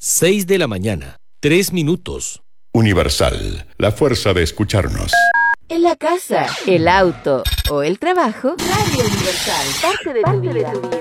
6 de la mañana, 3 minutos. Universal, la fuerza de escucharnos. En la casa, el auto o el trabajo, Radio Universal, parte de tu vida.